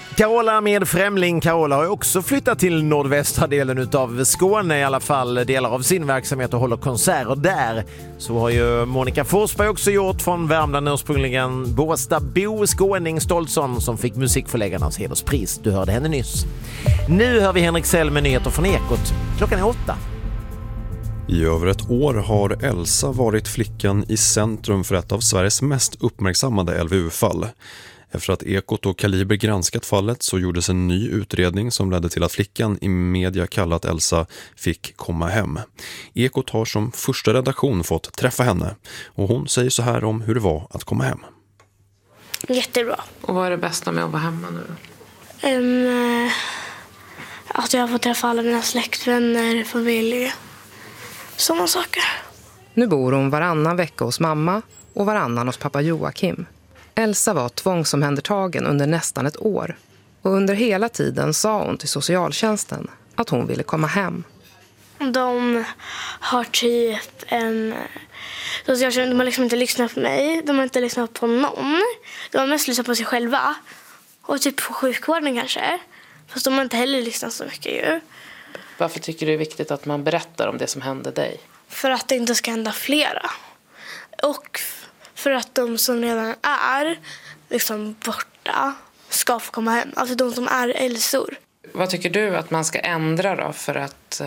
Carola med Främling. Carola har också flyttat till nordvästra delen av Skåne, i alla fall delar av sin verksamhet, och håller konserter där. Så har ju Monica Forsberg också gjort, från Värmland ursprungligen. Båstadbo, skåning, Stoltsson, som fick musikförläggarnas hederspris. Du hörde henne nyss. Nu hör vi Henrik Sell med nyheter från Ekot. Klockan är 8. I över ett år har Elsa varit flickan i centrum för ett av Sveriges mest uppmärksammade LVU-fall. Efter att Ekot och Kaliber granskat fallet så gjordes en ny utredning som ledde till att flickan i media kallat Elsa fick komma hem. Ekot har som första redaktion fått träffa henne, och hon säger så här om hur det var att komma hem. Jättebra. Och vad är det bästa med att vara hemma nu då? Att jag får träffa alla mina släktvänner, familj, sådana saker. Nu bor hon varannan vecka hos mamma och varannan hos pappa Joakim. Elsa var tvångsomhändertagen under nästan ett år, och under hela tiden sa hon till socialtjänsten att hon ville komma hem. De har typ socialtjänsten, de har liksom inte lyssnat på mig, de har inte lyssnat på någon. De har mest lyssnat på sig själva och typ på sjukvården kanske. Fast de har inte heller lyssnat så mycket ju. Varför tycker du det är viktigt att man berättar om det som hände dig? För att det inte ska hända flera. Och för att de som redan är liksom borta ska få komma hem. Alltså de som är Elsor. Vad tycker du att man ska ändra då för att